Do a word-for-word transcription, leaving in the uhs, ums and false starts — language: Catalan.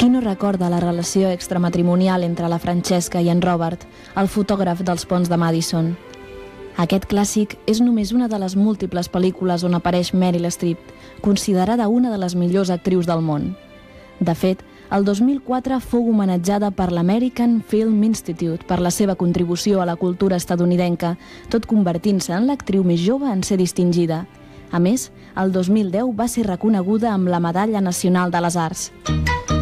no recorda la relació extramatrimonial entre la Francesca i en Robert, el fotògraf dels ponts de Madison? Aquest clàssic és només una de les múltiples pel·lícules on apareix Meryl Streep, considerada una de les millors actrius del món. De fet, el dos mil quatre fou homenatjada per l'American Film Institute per la seva contribució a la cultura estatunidenca, tot convertint-se en l'actriu més jove en ser distingida. A més, el dos mil deu va ser reconeguda amb la Medalla Nacional de les Arts.